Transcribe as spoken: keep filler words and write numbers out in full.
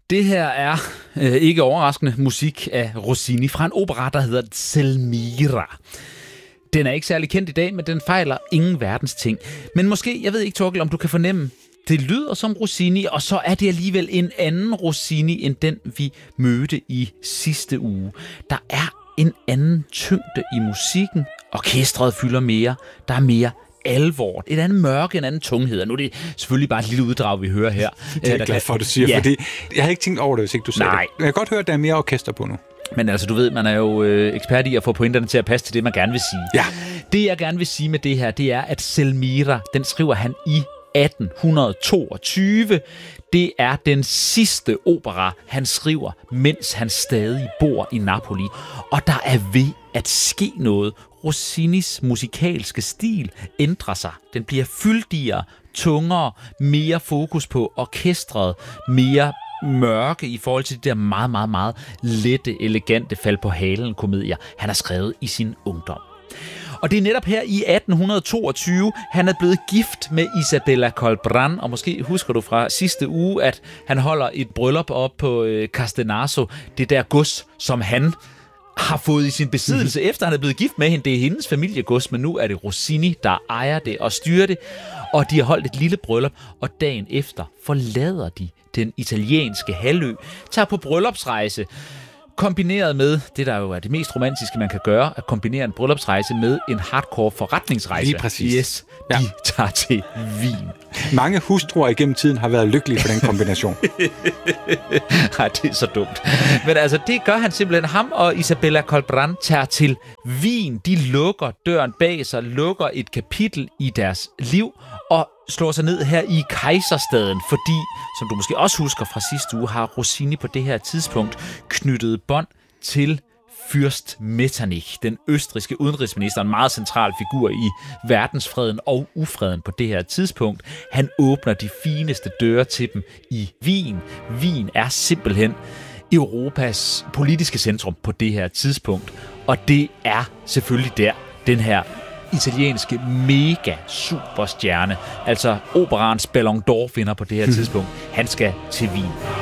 Det her er øh, ikke overraskende musik af Rossini fra en opera, der hedder Selmira. Den er ikke særlig kendt i dag, men den fejler ingen verdens ting. Men måske, jeg ved ikke, Torkel, om du kan fornemme, det lyder som Rossini, og så er det alligevel en anden Rossini, end den vi mødte i sidste uge. Der er en anden tyngde i musikken. Orkestret fylder mere. Der er mere alvor. Et andet mørke, en anden tunghed. Og nu er det selvfølgelig bare et lille uddrag, vi hører her. Det er jeg glad for, at du siger, ja. Fordi jeg har ikke tænkt over det, hvis ikke du sagde Nej. det. Jeg kan godt høre, at der er mere orkester på nu. Men altså, du ved, man er jo øh, ekspert i at få pointerne til at passe til det, man gerne vil sige. Ja. Det, jeg gerne vil sige med det her, det er, at Selmira, den skriver han i atten toogtyve. Det er den sidste opera, han skriver, mens han stadig bor i Napoli. Og der er ved at ske noget. Rossinis musikalske stil ændrer sig. Den bliver fyldigere, tungere, mere fokus på orkestret, mere mørke i forhold til de der meget, meget, meget lette, elegante fald på halen komedier, han har skrevet i sin ungdom. Og det er netop her i atten toogtyve, han er blevet gift med Isabella Colbran, og måske husker du fra sidste uge, at han holder et bryllup op på øh, Castenaso, det der gods, som han har fået i sin besiddelse, mm-hmm. efter han er blevet gift med hende. Det er hendes familiegods, men nu er det Rossini, der ejer det og styrer det, og de har holdt et lille bryllup, og dagen efter forlader de den italienske halvø, tager på bryllupsrejse, kombineret med, det der jo er det mest romantiske, man kan gøre, at kombinere en bryllupsrejse med en hardcore forretningsrejse. Lige præcis. Yes, de ja. tager til Wien. Mange hustruer igennem tiden har været lykkelige for den kombination. Nej, det er så dumt. Men altså, det gør han simpelthen. Ham og Isabella Colbran tager til Wien. De lukker døren bag sig, lukker et kapitel i deres liv, og slår sig ned her i Kejserstaden, fordi, som du måske også husker fra sidste uge, har Rossini på det her tidspunkt knyttet bånd til fyrst Metternich, den østrigske udenrigsminister, en meget central figur i verdensfreden og ufreden på det her tidspunkt. Han åbner de fineste døre til dem i Wien. Wien er simpelthen Europas politiske centrum på det her tidspunkt, og det er selvfølgelig der, den her italienske mega superstjerne, altså operaens Ballon d'Or vinder på det her tidspunkt, han skal til Wien.